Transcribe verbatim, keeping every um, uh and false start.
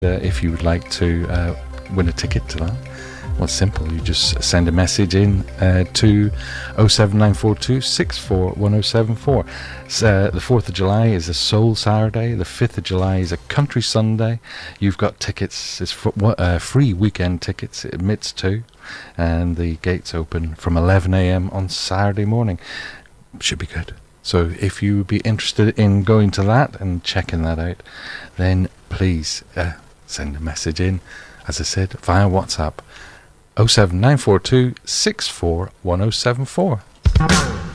Uh, if you would like to uh, win a ticket to that, well, it's simple. You just send a message in uh, to oh seven nine four two, six four one oh seven four. So, uh, the fourth of July is a Soul Saturday. The fifth of July is a Country Sunday. You've got tickets. It's for, uh, free weekend tickets. It admits two. And the gates open from eleven a.m. on Saturday morning. Should be good. So if you would be interested in going to that and checking that out, then please uh, send a message in, as I said, via WhatsApp. oh seven nine four two, six four one oh seven four.